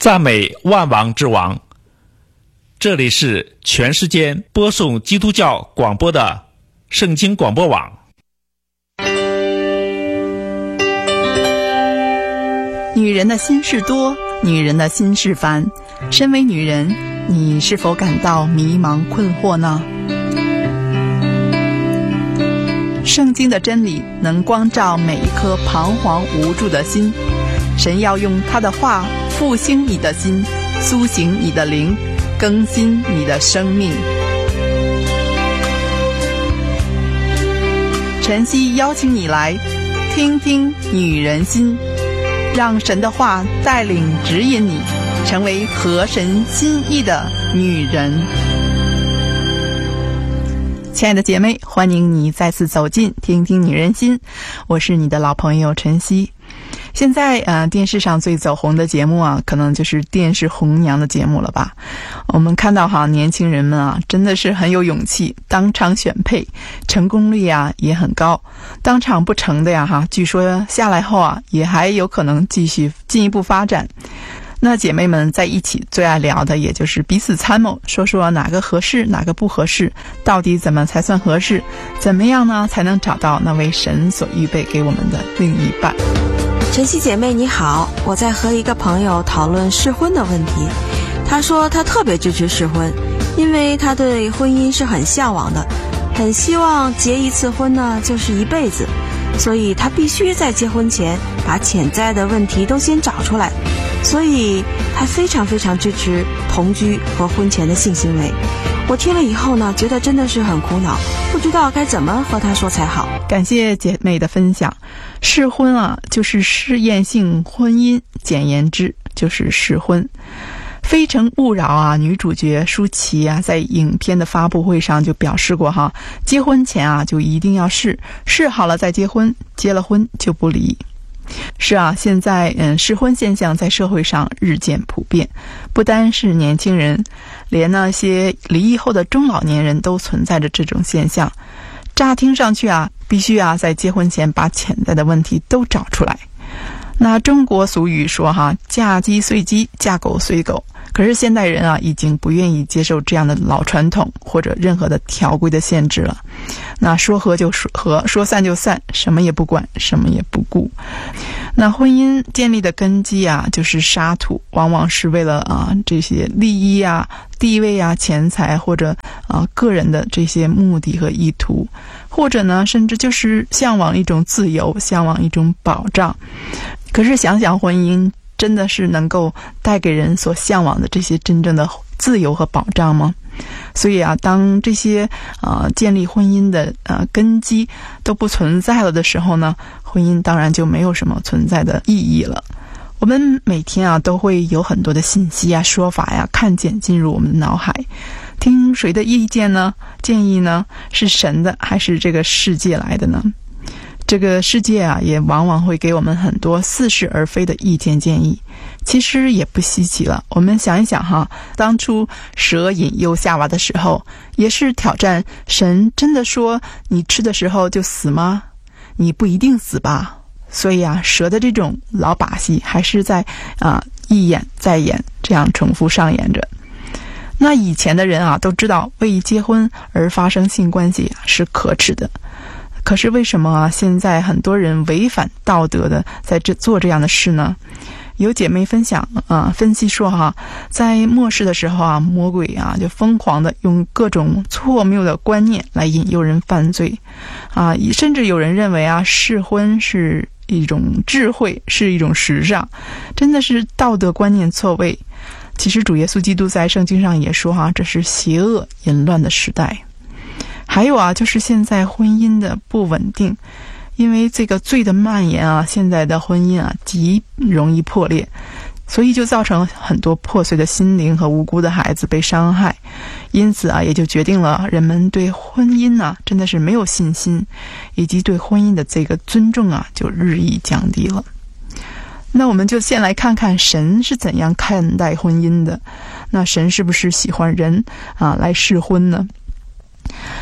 赞美万王之王。这里是全世界播送基督教广播的圣经广播网。 女人的心事多，女人的心事烦。身为女人，你是否感到迷茫困惑呢？圣经的真理能光照每一颗彷徨无助的心。神要用他的话复兴你的心，苏醒你的灵，更新你的生命。晨曦邀请你来听听女人心，让神的话带领指引你，成为合神心意的女人。亲爱的姐妹，欢迎你再次走进听听女人心，我是你的老朋友晨曦。现在电视上最走红的节目啊，可能就是电视红娘的节目了吧。我们看到年轻人们啊，真的是很有勇气，当场选配，成功率啊也很高。当场不成的呀据说下来后啊，也还有可能继续进一步发展。那姐妹们在一起最爱聊的也就是彼此参谋，说说哪个合适哪个不合适，到底怎么才算合适，怎么样呢才能找到那位神所预备给我们的另一半。 晨曦姐妹你好，我在和一个朋友讨论试婚的问题。他说他特别支持试婚，因为他对婚姻是很向往的，很希望结一次婚呢就是一辈子，所以他必须在结婚前把潜在的问题都先找出来，所以他非常非常支持同居和婚前的性行为。我听了以后呢，觉得真的是很苦恼，不知道该怎么和他说才好。 感谢姐妹的分享。试婚啊，就是试验性婚姻，简言之就是试婚。非诚勿扰啊，女主角舒淇啊，在影片的发布会上就表示过结婚前啊就一定要试好了再结婚，结了婚就不离。是啊，现在试婚现象在社会上日渐普遍，不单是年轻人，连那些离异后的中老年人都存在着这种现象。乍听上去啊，必须在结婚前把潜在的问题都找出来。那中国俗语说嫁鸡随鸡，嫁狗随狗。可是现代人啊，已经不愿意接受这样的老传统或者任何的条规的限制了。那说和就说和，说散就散，什么也不管，什么也不顾。那婚姻建立的根基啊，就是沙土，往往是为了这些利益啊、地位啊、钱财或者个人的这些目的和意图，或者呢，甚至就是向往一种自由，向往一种保障。可是想想婚姻真的是能够带给人所向往的这些真正的自由和保障吗？所以当这些建立婚姻的根基都不存在了的时候呢，婚姻当然就没有什么存在的意义了。我们每天都会有很多的信息说法看见进入我们的脑海，听谁的意见呢？建议呢？是神的还是这个世界来的呢？这个世界也往往会给我们很多似是而非的意见建议，其实也不稀奇了。我们想一想当初蛇引诱夏娃的时候，也是挑战神真的说你吃的时候就死吗？你不一定死吧。所以蛇的这种老把戏还是在一演再演，这样重复上演着。那以前的人都知道为结婚而发生性关系是可耻的，可是为什么现在很多人违反道德的在做这样的事呢？有姐妹分享分析说在末世的时候魔鬼就疯狂的用各种错谬的观念来引诱人犯罪甚至有人认为试婚是一种智慧，是一种时尚，真的是道德观念错位。其实主耶稣基督在圣经上也说这是邪恶淫乱的时代。还有就是现在婚姻的不稳定，因为这个罪的蔓延现在的婚姻极容易破裂，所以就造成很多破碎的心灵和无辜的孩子被伤害。因此也就决定了人们对婚姻真的是没有信心，以及对婚姻的这个尊重就日益降低了。那我们就先来看看神是怎样看待婚姻的。那神是不是喜欢人来试婚呢？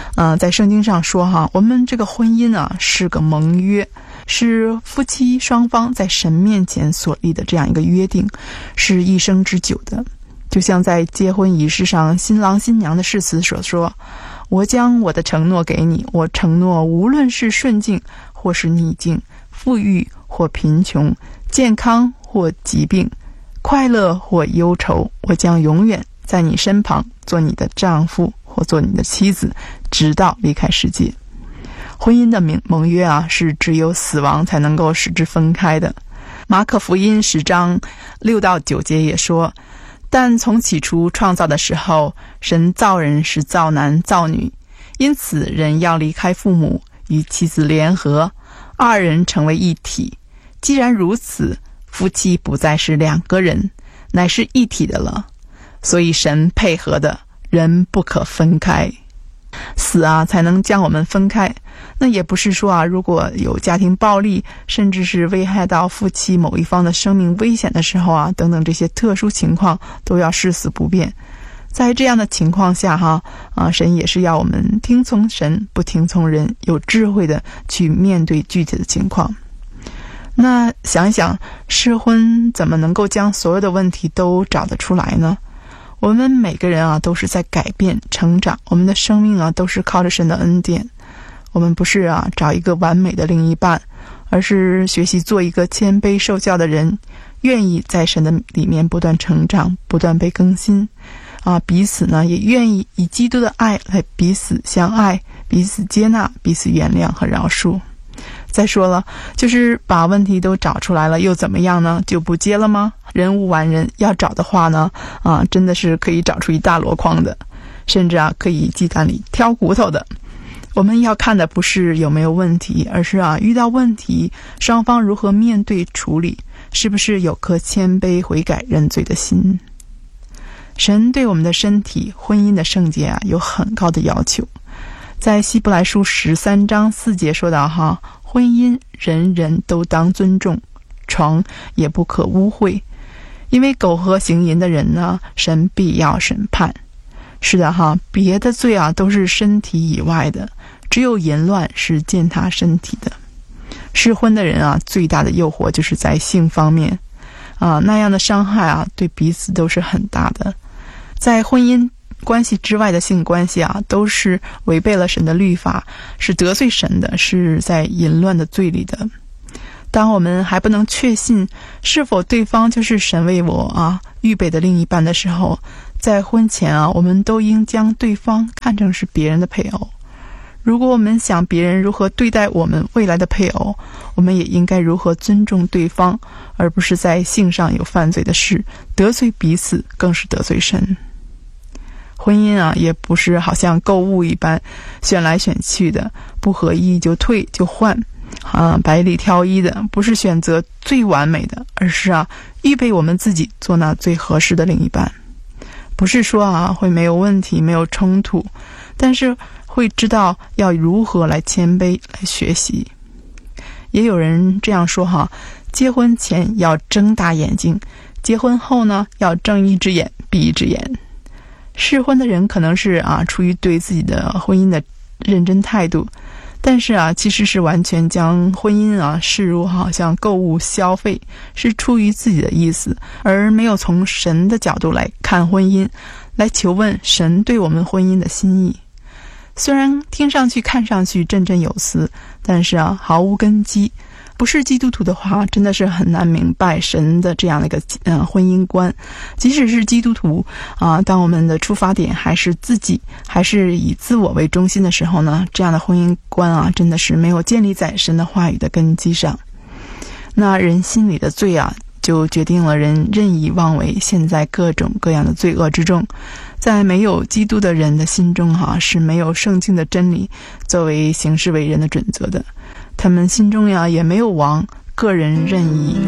在圣经上说哈，我们这个婚姻啊是个盟约，是夫妻双方在神面前所立的这样一个约定，是一生之久的。就像在结婚仪式上新郎新娘的誓词所说，我将我的承诺给你，我承诺无论是顺境或是逆境，富裕或贫穷，健康或疾病，快乐或忧愁，我将永远在你身旁，做你的丈夫或做你的妻子，直到离开世界。婚姻的盟约啊，是只有死亡才能够使之分开的。马可福音10章6到9节也说，但从起初创造的时候，神造人是造男造女，因此人要离开父母，与妻子联合，二人成为一体。既然如此，夫妻不再是两个人，乃是一体的了。所以神配合的，人不可分开。死啊才能将我们分开，那也不是说啊，如果有家庭暴力，甚至是危害到夫妻某一方的生命危险的时候啊，等等这些特殊情况都要誓死不变。在这样的情况下神也是要我们听从神，不听从人，有智慧的去面对具体的情况。那想一想，试婚怎么能够将所有的问题都找得出来呢？我们每个人啊都是在改变成长，我们的生命啊都是靠着神的恩典。我们不是找一个完美的另一半，而是学习做一个谦卑受教的人，愿意在神的里面不断成长，不断被更新彼此呢也愿意以基督的爱来彼此相爱，彼此接纳，彼此原谅和饶恕。再说了，就是把问题都找出来了又怎么样呢？就不接了吗？人无完人，要找的话呢真的是可以找出一大箩筐的，甚至可以鸡蛋里挑骨头的。我们要看的不是有没有问题，而是遇到问题双方如何面对处理，是不是有颗谦卑悔改认罪的心。神对我们的身体婚姻的圣洁有很高的要求。在希伯来书13章4节说到婚姻人人都当尊重，床也不可污秽，因为苟合行淫的人呢，神必要审判。是的别的罪都是身体以外的，只有淫乱是践踏身体的。试婚的人最大的诱惑就是在性方面那样的伤害对彼此都是很大的。在婚姻关系之外的性关系都是违背了神的律法，是得罪神的，是在淫乱的罪里的。当我们还不能确信是否对方就是神为我预备的另一半的时候，在婚前我们都应将对方看成是别人的配偶。如果我们想别人如何对待我们未来的配偶，我们也应该如何尊重对方，而不是在性上有犯罪的事，得罪彼此，更是得罪神。婚姻也不是好像购物一般，选来选去的，不合意就退就换百里挑一的，不是选择最完美的，而是预备我们自己做那最合适的另一半。不是说会没有问题没有冲突，但是会知道要如何来谦卑来学习。也有人这样说结婚前要睁大眼睛，结婚后呢要睁一只眼闭一只眼。试婚的人可能是出于对自己的婚姻的认真态度，但是其实是完全将婚姻视如好像购物消费，是出于自己的意思，而没有从神的角度来看婚姻，来求问神对我们婚姻的心意。虽然听上去看上去振振有词，但是毫无根基。不是基督徒的话，真的是很难明白神的这样的一个婚姻观。即使是基督徒当我们的出发点还是自己，还是以自我为中心的时候呢，这样的婚姻观真的是没有建立在神的话语的根基上。那人心里的罪就决定了人任意妄为，陷在各种各样的罪恶之中。在没有基督的人的心中是没有圣经的真理作为行事为人的准则的。他们心中也没有王，个人任意